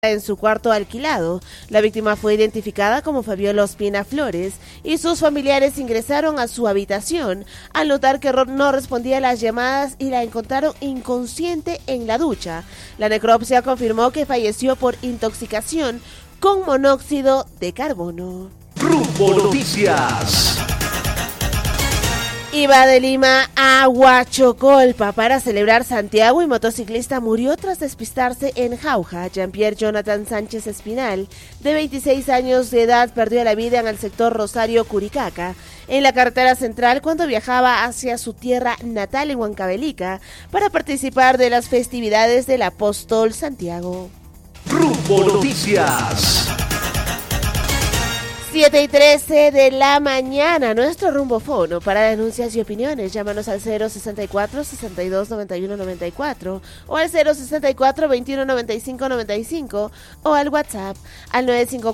en su cuarto alquilado. La víctima fue identificada como Fabiola Ospina Flores y sus familiares ingresaron a su habitación al notar que no respondía a las llamadas y la encontraron inconsciente en la ducha. La necropsia confirmó que falleció por intoxicación con monóxido de carbono. Rumbo Noticias. Iba de Lima a Huachocolpa para celebrar Santiago y motociclista murió tras despistarse en Jauja. Jean-Pierre Jonathan Sánchez Espinal, de 26 años de edad, perdió la vida en el sector Rosario-Curicaca, en la carretera central cuando viajaba hacia su tierra natal en Huancavelica para participar de las festividades del Apóstol Santiago. Rumbo Noticias. 7:13 de la mañana, nuestro rumbofono para denuncias y opiniones. Llámanos al 064-6291-94 o al 064-2195-95 o al WhatsApp al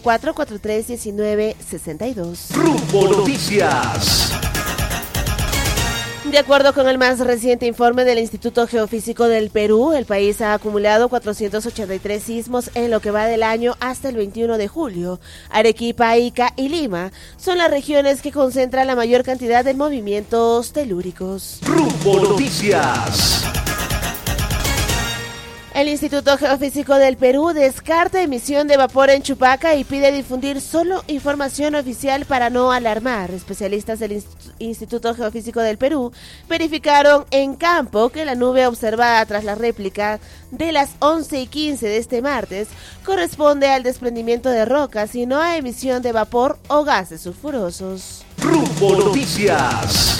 954-4319-62. Rumbo Noticias. De acuerdo con el más reciente informe del Instituto Geofísico del Perú, el país ha acumulado 483 sismos en lo que va del año hasta el 21 de julio. Arequipa, Ica y Lima son las regiones que concentran la mayor cantidad de movimientos telúricos. Rumbo Noticias. El Instituto Geofísico del Perú descarta emisión de vapor en Chupaca y pide difundir solo información oficial para no alarmar. Especialistas del Instituto Geofísico del Perú verificaron en campo que la nube observada tras la réplica de las 11:15 de este martes corresponde al desprendimiento de rocas y no a emisión de vapor o gases sulfurosos. Rumbo Noticias.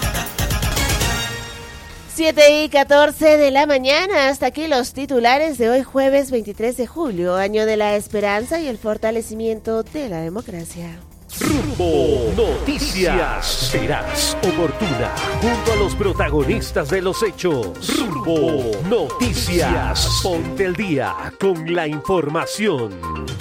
7:14 de la mañana, hasta aquí los titulares de hoy jueves 23 de julio, año de la esperanza y el fortalecimiento de la democracia. Rumbo Noticias. Verás oportuna junto a los protagonistas de los hechos. Rumbo Noticias. Ponte el día con la información.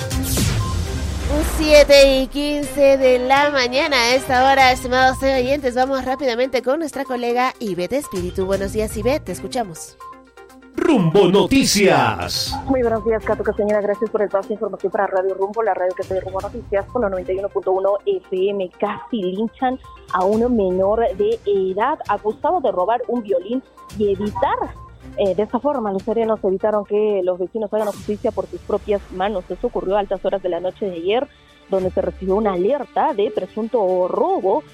7:15 de la mañana. A esta hora, estimados oyentes, vamos rápidamente con nuestra colega Ivette Espíritu. Buenos días, Ivette, te escuchamos. Rumbo Noticias. Muy buenos días, Cato Castañeda. Gracias por el paso de información para Radio Rumbo, la radio que se Rumbo Noticias con la 91.1 FM. Casi linchan a un menor de edad acusado de robar un violín y evitar. De esta forma, los serenos evitaron que los vecinos hagan justicia por sus propias manos. Eso ocurrió a altas horas de la noche de ayer, donde se recibió una alerta de presunto robo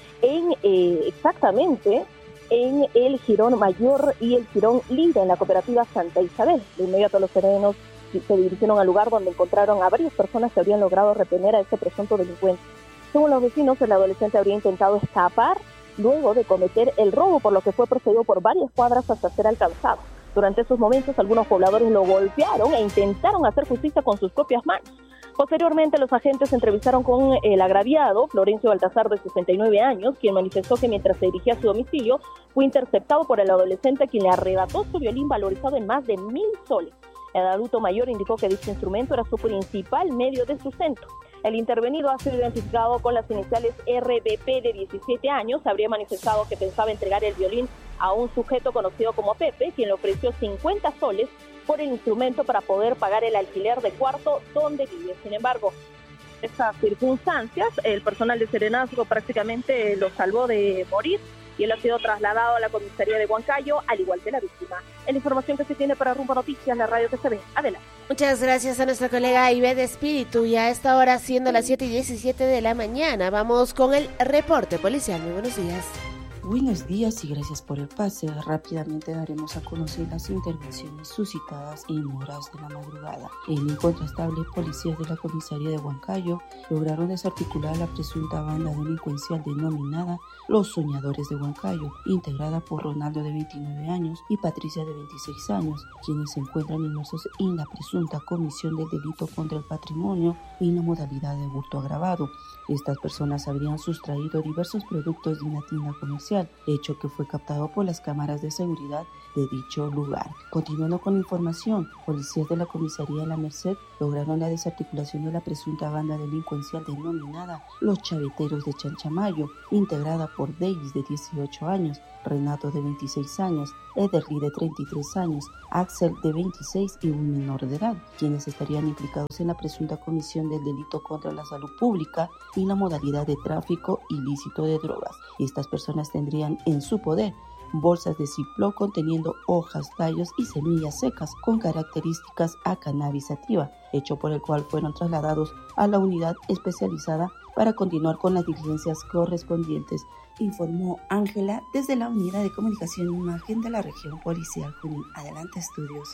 exactamente en el Jirón Mayor y el Jirón Libre, en la cooperativa Santa Isabel. De inmediato los serenos se dirigieron al lugar donde encontraron a varias personas que habrían logrado retener a este presunto delincuente. Según los vecinos, el adolescente habría intentado escapar luego de cometer el robo, por lo que fue procedido por varias cuadras hasta ser alcanzado. Durante esos momentos, algunos pobladores lo golpearon e intentaron hacer justicia con sus propias manos. Posteriormente, los agentes se entrevistaron con el agraviado, Florencio Baltasar, de 69 años, quien manifestó que mientras se dirigía a su domicilio, fue interceptado por el adolescente, quien le arrebató su violín valorizado en más de 1,000 soles. El adulto mayor indicó que dicho instrumento era su principal medio de sustento. El intervenido ha sido identificado con las iniciales RBP, de 17 años. Habría manifestado que pensaba entregar el violín a un sujeto conocido como Pepe, quien le ofreció 50 soles por el instrumento para poder pagar el alquiler de cuarto donde vive. Sin embargo, en estas circunstancias, el personal de Serenazgo prácticamente lo salvó de morir y él ha sido trasladado a la comisaría de Huancayo, al igual que la víctima. En la información que se tiene para Rumbo Noticias, la radio que se ve. Adelante. Muchas gracias a nuestra colega Ivette Espíritu. Y a esta hora, siendo las 7:17 de la mañana, vamos con el reporte policial. Muy buenos días. Buenos días y gracias por el pase. Rápidamente daremos a conocer las intervenciones suscitadas en horas de la madrugada. En incontrastable, policías de la comisaría de Huancayo lograron desarticular la presunta banda delincuencial denominada Los Soñadores de Huancayo, integrada por Ronaldo, de 29 años, y Patricia, de 26 años, quienes se encuentran inmersos en la presunta comisión del delito contra el patrimonio en la modalidad de hurto agravado. Estas personas habrían sustraído diversos productos de una tienda comercial, hecho que fue captado por las cámaras de seguridad de dicho lugar. Continuando con la información, policías de la comisaría de La Merced lograron la desarticulación de la presunta banda delincuencial denominada Los Chaveteros de Chanchamayo, integrada por Davis, de 18 años, Renato, de 26 años, Ederly de 33 años, Axel de 26 y un menor de edad, quienes estarían implicados en la presunta comisión del delito contra la salud pública y la modalidad de tráfico ilícito de drogas. Estas personas tendrían en su poder bolsas de Ziploc conteniendo hojas, tallos y semillas secas con características a cannabis sativa, hecho por el cual fueron trasladados a la unidad especializada para continuar con las diligencias correspondientes, informó Ángela desde la Unidad de Comunicación e Imagen de la Región Policial Junín. Adelante, estudios.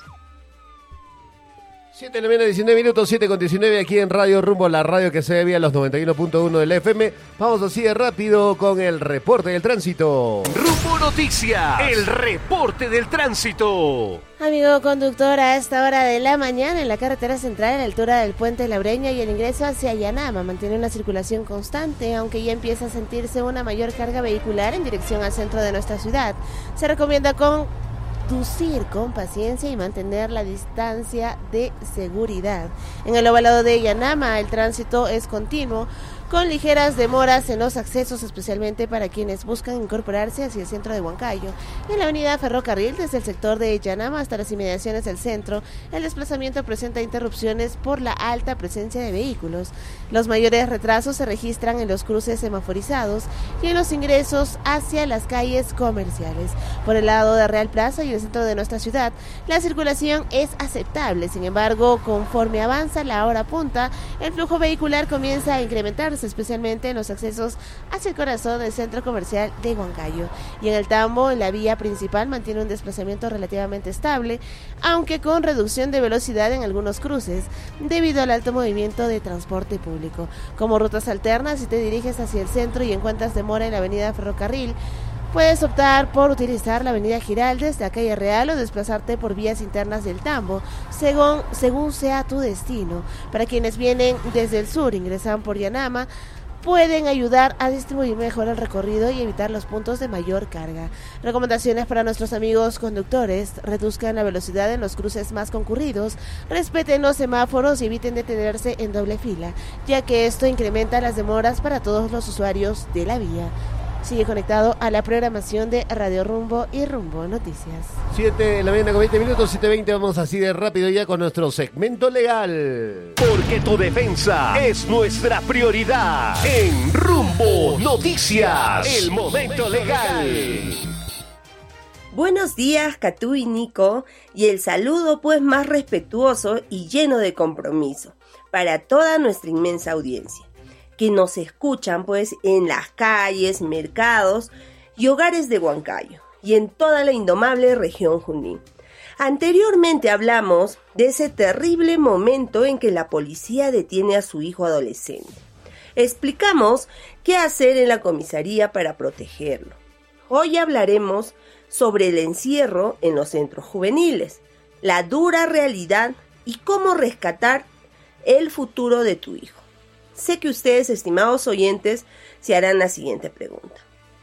7 de la mañana, 19 minutos, 7:19 aquí en Radio Rumbo, la radio que se ve a los 91.1 del FM. Vamos así de rápido con el reporte del tránsito. Rumbo Noticias, el reporte del tránsito. Amigo conductor, a esta hora de la mañana en la carretera central a la altura del puente La Breña y el ingreso hacia Yanama mantiene una circulación constante, aunque ya empieza a sentirse una mayor carga vehicular en dirección al centro de nuestra ciudad. Se recomienda conducir con paciencia y mantener la distancia de seguridad. En el ovalado de Yanama el tránsito es continuo, con ligeras demoras en los accesos, especialmente para quienes buscan incorporarse hacia el centro de Huancayo. En la avenida Ferrocarril, desde el sector de Yanama hasta las inmediaciones del centro, el desplazamiento presenta interrupciones por la alta presencia de vehículos. Los mayores retrasos se registran en los cruces semaforizados y en los ingresos hacia las calles comerciales. Por el lado de Real Plaza y el centro de nuestra ciudad, la circulación es aceptable. Sin embargo, conforme avanza la hora punta, el flujo vehicular comienza a incrementarse, especialmente en los accesos hacia el corazón del centro comercial de Huancayo. Y en el Tambo, en la vía principal, mantiene un desplazamiento relativamente estable, aunque con reducción de velocidad en algunos cruces, debido al alto movimiento de transporte público. Como rutas alternas, si te diriges hacia el centro y encuentras demora en la avenida Ferrocarril, puedes optar por utilizar la avenida Giraldes, la calle Real, o desplazarte por vías internas del Tambo, según sea tu destino. Para quienes vienen desde el sur, ingresan por Yanama, pueden ayudar a distribuir mejor el recorrido y evitar los puntos de mayor carga. Recomendaciones para nuestros amigos conductores: reduzcan la velocidad en los cruces más concurridos, respeten los semáforos y eviten detenerse en doble fila, ya que esto incrementa las demoras para todos los usuarios de la vía. Sigue conectado a la programación de Radio Rumbo y Rumbo Noticias. 7 de la mañana con 20 minutos, 7:20, vamos así de rápido ya con nuestro segmento legal. Porque tu defensa es nuestra prioridad. En Rumbo Noticias, el momento legal. Buenos días, Catú y Nico, y el saludo pues más respetuoso y lleno de compromiso para toda nuestra inmensa audiencia, que nos escuchan pues en las calles, mercados y hogares de Huancayo y en toda la indomable región Junín. Anteriormente hablamos de ese terrible momento en que la policía detiene a su hijo adolescente. Explicamos qué hacer en la comisaría para protegerlo. Hoy hablaremos sobre el encierro en los centros juveniles, la dura realidad y cómo rescatar el futuro de tu hijo. Sé que ustedes, estimados oyentes, se harán la siguiente pregunta.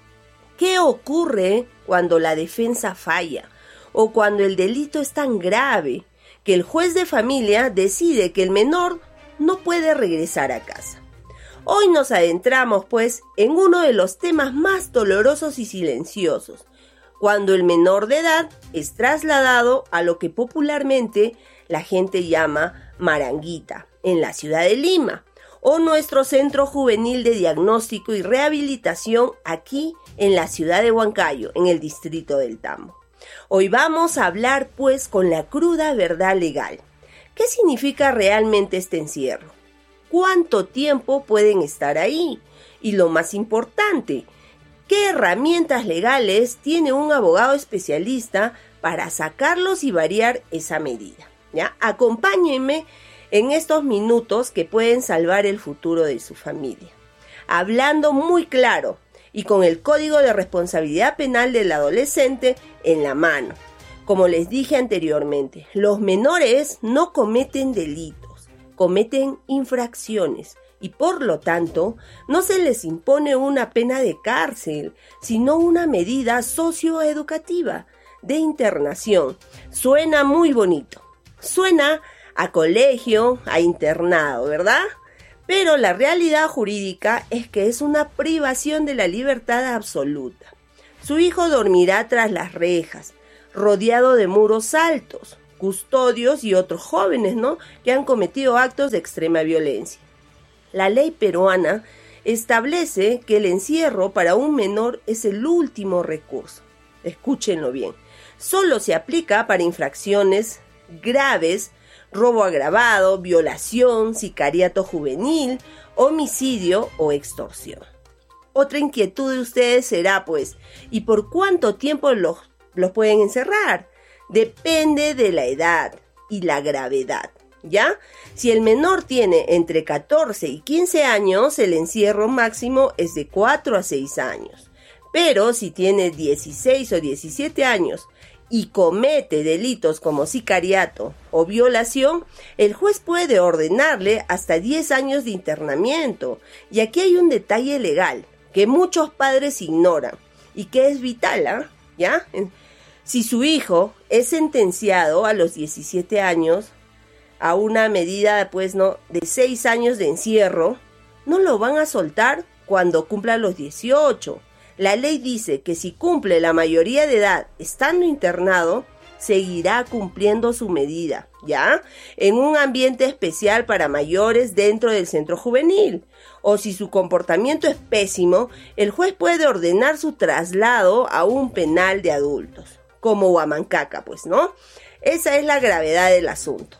¿Qué ocurre cuando la defensa falla o cuando el delito es tan grave que el juez de familia decide que el menor no puede regresar a casa? Hoy nos adentramos, pues, en uno de los temas más dolorosos y silenciosos, cuando el menor de edad es trasladado a lo que popularmente la gente llama Maranguita, en la ciudad de Lima, o nuestro Centro Juvenil de Diagnóstico y Rehabilitación aquí en la ciudad de Huancayo, en el distrito del Tambo. Hoy vamos a hablar pues con la cruda verdad legal. ¿Qué significa realmente este encierro? ¿Cuánto tiempo pueden estar ahí? Y lo más importante, ¿qué herramientas legales tiene un abogado especialista para sacarlos y variar esa medida? ¿Ya? Acompáñenme en estos minutos que pueden salvar el futuro de su familia. Hablando muy claro y con el Código de Responsabilidad Penal del Adolescente en la mano. Como les dije anteriormente, los menores no cometen delitos, cometen infracciones y por lo tanto no se les impone una pena de cárcel, sino una medida socioeducativa de internación. Suena muy bonito, suena a colegio, a internado, ¿verdad? Pero la realidad jurídica es que es una privación de la libertad absoluta. Su hijo dormirá tras las rejas, rodeado de muros altos, custodios y otros jóvenes, ¿no?, que han cometido actos de extrema violencia. La ley peruana establece que el encierro para un menor es el último recurso. Escúchenlo bien. Solo se aplica para infracciones graves, robo agravado, violación, sicariato juvenil, homicidio o extorsión. Otra inquietud de ustedes será, pues, ¿y por cuánto tiempo los pueden encerrar? Depende de la edad y la gravedad, ¿ya? Si el menor tiene entre 14 y 15 años, el encierro máximo es de 4 a 6 años. Pero si tiene 16 o 17 años y comete delitos como sicariato o violación, el juez puede ordenarle hasta 10 años de internamiento. Y aquí hay un detalle legal que muchos padres ignoran y que es vital, ¿ya? Si su hijo es sentenciado a los 17 años a una medida, pues, no, de 6 años de encierro, no lo van a soltar cuando cumpla los 18. La ley dice que si cumple la mayoría de edad estando internado, seguirá cumpliendo su medida, ¿ya?, en un ambiente especial para mayores dentro del centro juvenil. O si su comportamiento es pésimo, el juez puede ordenar su traslado a un penal de adultos, como Huamancaca, pues, ¿no? Esa es la gravedad del asunto.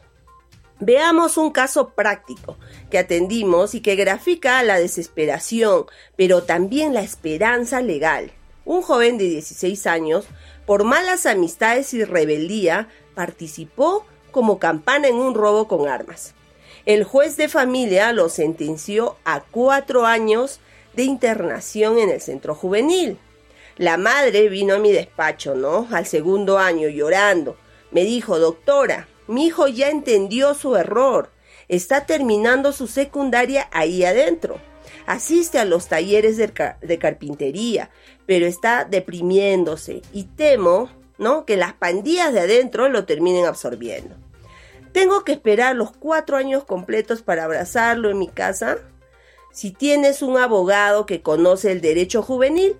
Veamos un caso práctico que atendimos y que grafica la desesperación, pero también la esperanza legal. Un joven de 16 años, por malas amistades y rebeldía, participó como campana en un robo con armas. El juez de familia lo sentenció a 4 años de internación en el centro juvenil. La madre vino a mi despacho, ¿no?, al 2º año llorando. Me dijo: doctora, mi hijo ya entendió su error. Está terminando su secundaria ahí adentro. Asiste a los talleres de carpintería, pero está deprimiéndose y temo, ¿no?, que las pandillas de adentro lo terminen absorbiendo. ¿Tengo que esperar los 4 años completos para abrazarlo en mi casa? Si tienes un abogado que conoce el derecho juvenil,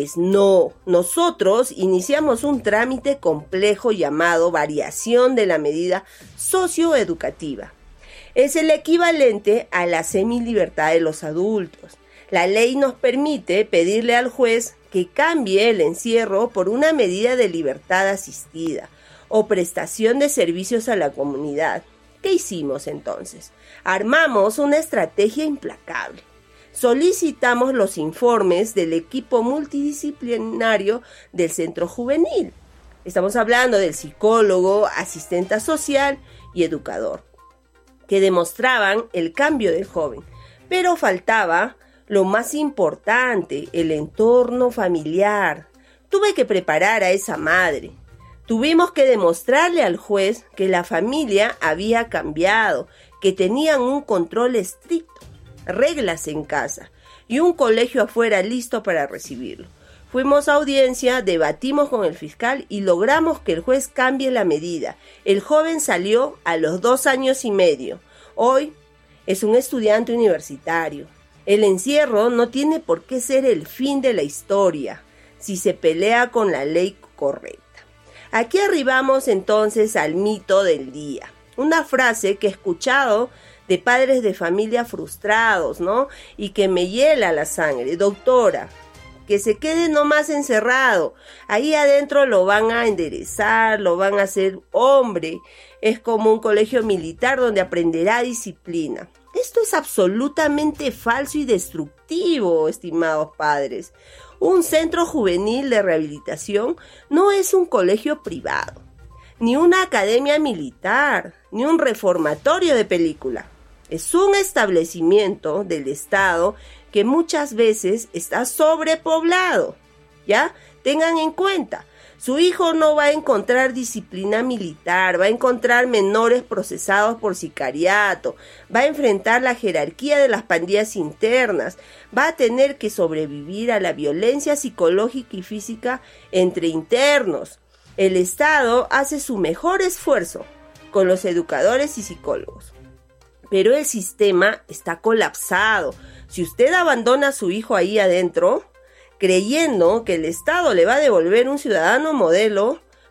no. Nosotros iniciamos un trámite complejo llamado variación de la medida socioeducativa. Es el equivalente a la semilibertad de los adultos. La ley nos permite pedirle al juez que cambie el encierro por una medida de libertad asistida o prestación de servicios a la comunidad. ¿Qué hicimos entonces? Armamos una estrategia implacable. Solicitamos los informes del equipo multidisciplinario del centro juvenil. Estamos hablando del psicólogo, asistente social y educador, que demostraban el cambio del joven. Pero faltaba lo más importante, el entorno familiar. Tuve que preparar a esa madre. Tuvimos que demostrarle al juez que la familia había cambiado, que tenían un control estricto, reglas en casa y un colegio afuera listo para recibirlo. Fuimos a audiencia, debatimos con el fiscal y logramos que el juez cambie la medida. El joven salió a los 2 años y medio. Hoy es un estudiante universitario. El encierro no tiene por qué ser el fin de la historia si se pelea con la ley correcta. Aquí arribamos entonces al mito del día. Una frase que he escuchado de padres de familia frustrados, ¿no?, y que me hiela la sangre. Doctora, que se quede nomás encerrado. Ahí adentro lo van a enderezar, lo van a hacer hombre. Es como un colegio militar donde aprenderá disciplina. Esto es absolutamente falso y destructivo, estimados padres. Un centro juvenil de rehabilitación no es un colegio privado, ni una academia militar, ni un reformatorio de película. Es un establecimiento del Estado que muchas veces está sobrepoblado, ¿ya? Tengan en cuenta, su hijo no va a encontrar disciplina militar, va a encontrar menores procesados por sicariato, va a enfrentar la jerarquía de las pandillas internas, va a tener que sobrevivir a la violencia psicológica y física entre internos. El Estado hace su mejor esfuerzo con los educadores y psicólogos, pero el sistema está colapsado. Si usted abandona a su hijo ahí adentro, creyendo que el Estado le va a devolver un ciudadano modelo,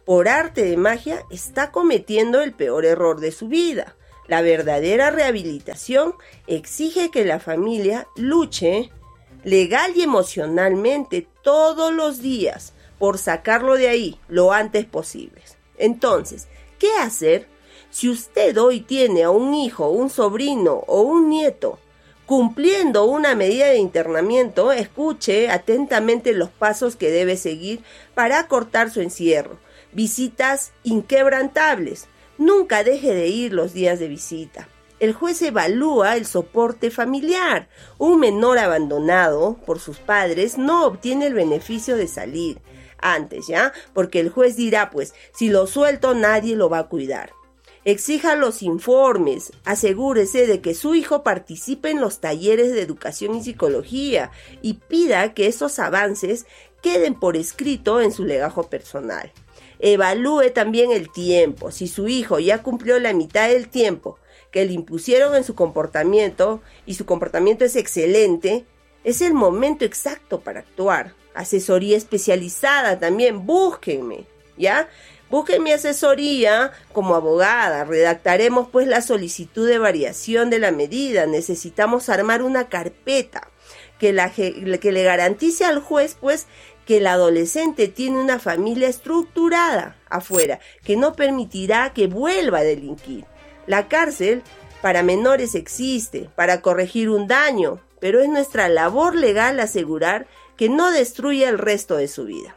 por arte de magia, está cometiendo el peor error de su vida. La verdadera rehabilitación exige que la familia luche legal y emocionalmente todos los días por sacarlo de ahí lo antes posible. Entonces, ¿qué hacer? Si usted hoy tiene a un hijo, un sobrino o un nieto cumpliendo una medida de internamiento, escuche atentamente los pasos que debe seguir para acortar su encierro. Visitas inquebrantables. Nunca deje de ir los días de visita. El juez evalúa el soporte familiar. Un menor abandonado por sus padres no obtiene el beneficio de salir antes, ¿ya? Porque el juez dirá, pues, si lo suelto nadie lo va a cuidar. Exija los informes, asegúrese de que su hijo participe en los talleres de educación y psicología y pida que esos avances queden por escrito en su legajo personal. Evalúe también el tiempo. Si su hijo ya cumplió la mitad del tiempo que le impusieron en su comportamiento y su comportamiento es excelente, es el momento exacto para actuar. Asesoría especializada también, búsquenme, ¿ya? Busquen mi asesoría como abogada. Redactaremos pues la solicitud de variación de la medida. Necesitamos armar una carpeta que le garantice al juez pues que el adolescente tiene una familia estructurada afuera, que no permitirá que vuelva a delinquir. La cárcel para menores existe, para corregir un daño, pero es nuestra labor legal asegurar que no destruya el resto de su vida.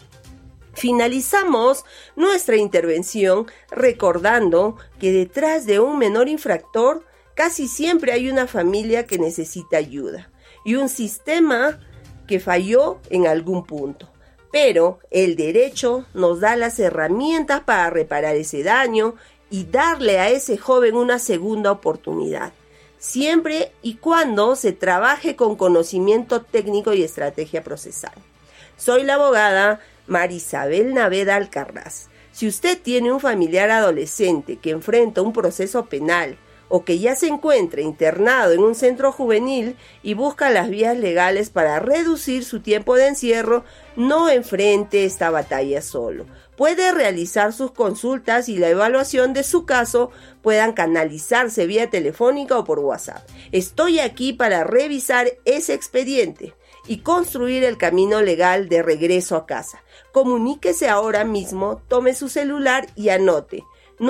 Finalizamos nuestra intervención recordando que detrás de un menor infractor casi siempre hay una familia que necesita ayuda y un sistema que falló en algún punto. Pero el derecho nos da las herramientas para reparar ese daño y darle a ese joven una segunda oportunidad, siempre y cuando se trabaje con conocimiento técnico y estrategia procesal. Soy la abogada Marisabel Naveda Alcarraz. Si usted tiene un familiar adolescente que enfrenta un proceso penal o que ya se encuentra internado en un centro juvenil y busca las vías legales para reducir su tiempo de encierro, no enfrente esta batalla solo. Puede realizar sus consultas y la evaluación de su caso puedan canalizarse vía telefónica o por WhatsApp. Estoy aquí para revisar ese expediente y construir el camino legal de regreso a casa. Comuníquese ahora mismo, tome su celular y anote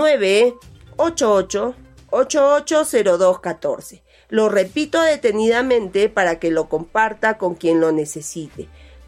988-880214. Lo repito detenidamente para que lo comparta con quien lo necesite.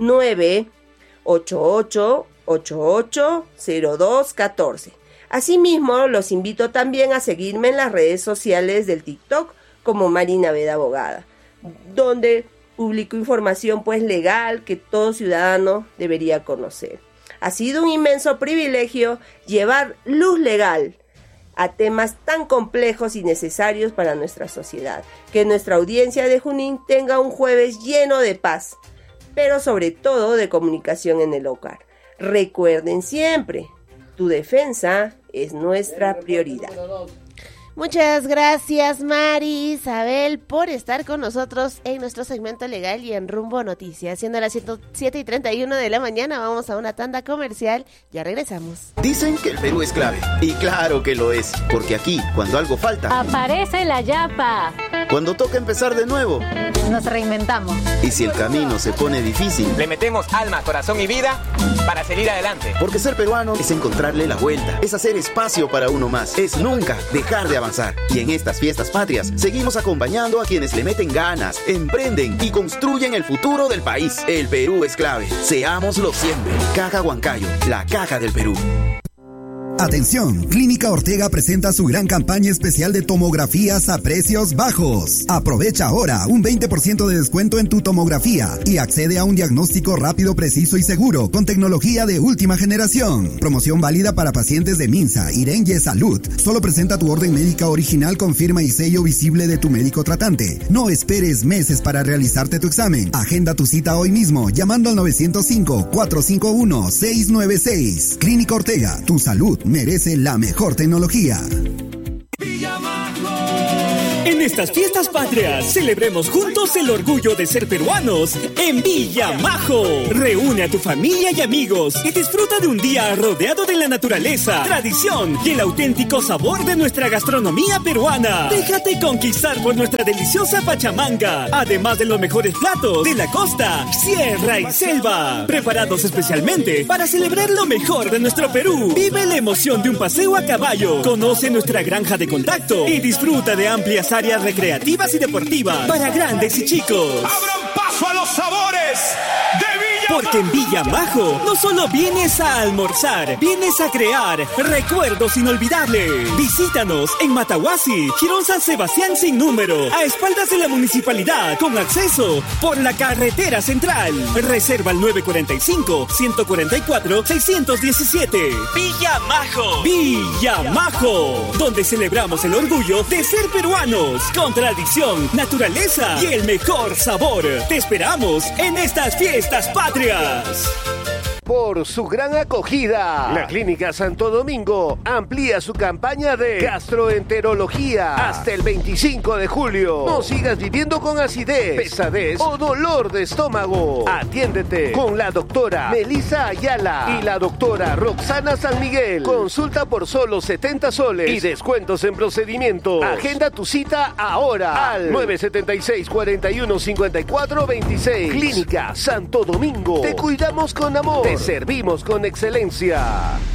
988-880214. Asimismo, los invito también a seguirme en las redes sociales del TikTok como Mari Naveda Abogada, donde publico información pues legal que todo ciudadano debería conocer. Ha sido un inmenso privilegio llevar luz legal a temas tan complejos y necesarios para nuestra sociedad. Que nuestra audiencia de Junín tenga un jueves lleno de paz, pero sobre todo de comunicación en el hogar. Recuerden siempre, tu defensa es nuestra prioridad. Muchas gracias, Mari Isabel, por estar con nosotros en nuestro segmento legal y en Rumbo Noticias. Siendo las 7:31 de la mañana, vamos a una tanda comercial. Ya regresamos. Dicen que el Perú es clave. Y claro que lo es, porque aquí, cuando algo falta, aparece la yapa. Cuando toca empezar de nuevo, nos reinventamos. Y si el camino se pone difícil, le metemos alma, corazón y vida para seguir adelante. Porque ser peruano es encontrarle la vuelta, es hacer espacio para uno más, es nunca dejar de avanzar. Y en estas fiestas patrias seguimos acompañando a quienes le meten ganas, emprenden y construyen el futuro del país. El Perú es clave. Seámoslo siempre. Caja Huancayo, la caja del Perú. Atención, Clínica Ortega presenta su gran campaña especial de tomografías a precios bajos. Aprovecha ahora un 20% de descuento en tu tomografía y accede a un diagnóstico rápido, preciso y seguro con tecnología de última generación. Promoción válida para pacientes de Minsa, Irenye Salud. Solo presenta tu orden médica original con firma y sello visible de tu médico tratante. No esperes meses para realizarte tu examen. Agenda tu cita hoy mismo llamando al 905-451-696. Clínica Ortega, tu salud merece la mejor tecnología. En En estas fiestas patrias, celebremos juntos el orgullo de ser peruanos en Villa Majo. Reúne a tu familia y amigos y disfruta de un día rodeado de la naturaleza, tradición y el auténtico sabor de nuestra gastronomía peruana. Déjate conquistar por nuestra deliciosa pachamanga, además de los mejores platos de la costa, sierra y selva, preparados especialmente para celebrar lo mejor de nuestro Perú. Vive la emoción de un paseo a caballo, conoce nuestra granja de contacto y disfruta de amplias áreas recreativas y deportivas para grandes y chicos. ¡Abran paso a los sabores de Villa Majo! Porque en Villa Majo no solo vienes a almorzar, vienes a crear recuerdos inolvidables. Visítanos en Matahuasi, Girón San Sebastián sin número, a espaldas de la municipalidad, con acceso por la carretera central. Reserva al 945-144-617. Villa Majo. Villa Majo, donde celebramos el orgullo de ser peruanos, con tradición, naturaleza y el mejor sabor. Te esperamos en estas fiestas patrias. Por su gran acogida, la Clínica Santo Domingo amplía su campaña de gastroenterología hasta el 25 de julio. No sigas viviendo con acidez, pesadez o dolor de estómago. Atiéndete con la doctora Melissa Ayala y la doctora Roxana San Miguel. Consulta por solo 70 soles y descuentos en procedimiento. Agenda tu cita ahora al 976-4154-26. Clínica Santo Domingo. Te cuidamos con amor. Te servimos con excelencia.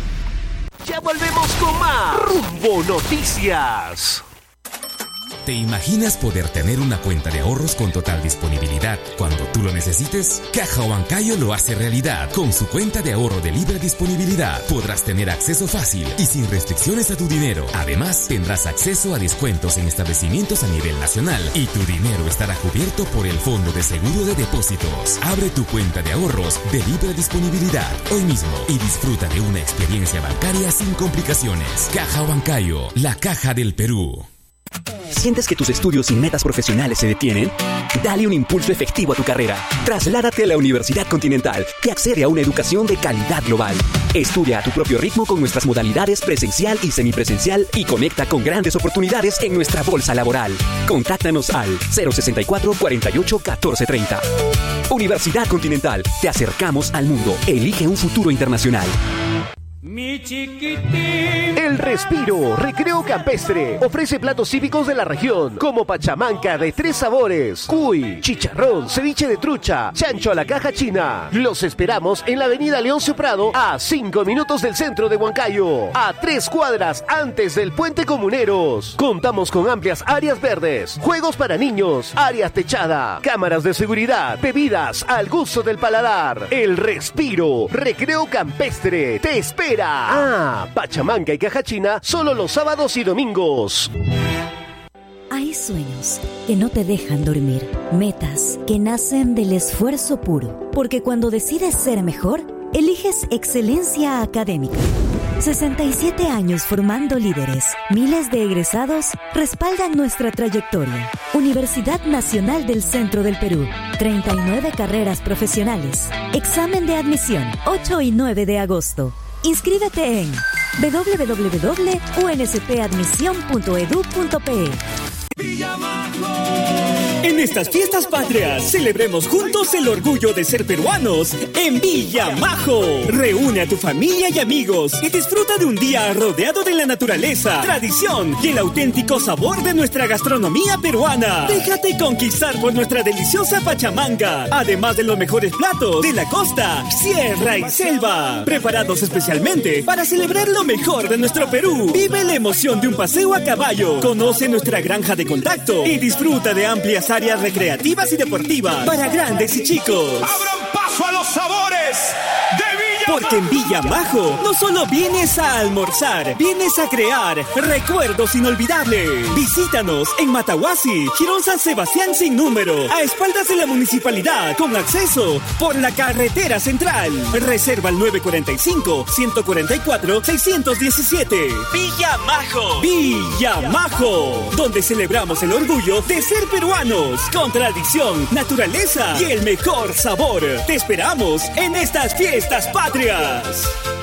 Ya volvemos con más Rumbo Noticias. ¿Te imaginas poder tener una cuenta de ahorros con total disponibilidad cuando tú lo necesites? Caja Huancayo lo hace realidad. Con su cuenta de ahorro de libre disponibilidad podrás tener acceso fácil y sin restricciones a tu dinero. Además, tendrás acceso a descuentos en establecimientos a nivel nacional y tu dinero estará cubierto por el Fondo de Seguro de Depósitos. Abre tu cuenta de ahorros de libre disponibilidad hoy mismo y disfruta de una experiencia bancaria sin complicaciones. Caja Huancayo, la caja del Perú. ¿Sientes que tus estudios y metas profesionales se detienen? Dale un impulso efectivo a tu carrera. Trasládate a la Universidad Continental, que accede a una educación de calidad global. Estudia a tu propio ritmo con nuestras modalidades presencial y semipresencial y conecta con grandes oportunidades en nuestra bolsa laboral. Contáctanos al 064 48 14 30. Universidad Continental, te acercamos al mundo. Elige un futuro internacional. Mi chiquitín. El Respiro Recreo Campestre ofrece platos típicos de la región, como pachamanca de 3 sabores, cuy, chicharrón, ceviche de trucha, chancho a la caja china. Los esperamos en la avenida Leoncio Prado, a 5 minutos del centro de Huancayo, a 3 cuadras antes del Puente Comuneros. Contamos con amplias áreas verdes, juegos para niños, áreas techada, cámaras de seguridad, bebidas al gusto del paladar. El Respiro Recreo Campestre te espera. Pachamanca y caja china solo los sábados y domingos. Hay sueños que no te dejan dormir, metas que nacen del esfuerzo puro, porque cuando decides ser mejor, eliges excelencia académica. 67 años formando líderes, miles de egresados respaldan nuestra trayectoria. Universidad Nacional del Centro del Perú, 39 carreras profesionales. Examen de admisión, 8 y 9 de agosto. Inscríbete en www.unspadmisión.edu.pe. En estas fiestas patrias, celebremos juntos el orgullo de ser peruanos en Villa Majo. Reúne a tu familia y amigos y disfruta de un día rodeado de la naturaleza, tradición y el auténtico sabor de nuestra gastronomía peruana. Déjate conquistar por nuestra deliciosa pachamanga, además de los mejores platos de la costa, sierra y selva, preparados especialmente para celebrar lo mejor de nuestro Perú. Vive la emoción de un paseo a caballo, conoce nuestra granja de contacto y disfruta de amplias áreas recreativas y deportivas para grandes y chicos. ¡Abran paso a los sabores de Villa Majo! Porque en Villa Majo no solo vienes a almorzar, vienes a crear recuerdos inolvidables. Visítanos en Matahuasi, Girón San Sebastián sin número, a espaldas de la municipalidad, con acceso por la carretera central. Reserva al 945-144-617. Villa Majo. Villa Majo, donde celebramos el orgullo de ser peruanos, con tradición, naturaleza y el mejor sabor. Te esperamos en estas fiestas patrias.